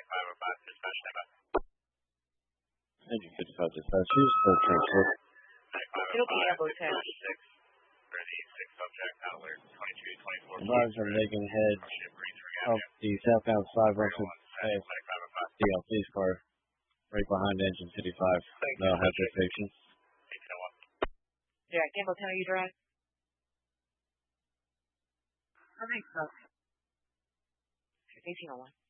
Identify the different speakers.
Speaker 1: Engine 55 dispatch, use for transport.
Speaker 2: It'll be Ambo 10.
Speaker 1: Advise are making head of the southbound 516 DLC's car right behind engine 55. No hesitation.
Speaker 2: Yeah, Ambo 10, are you dry? I think so. 1801.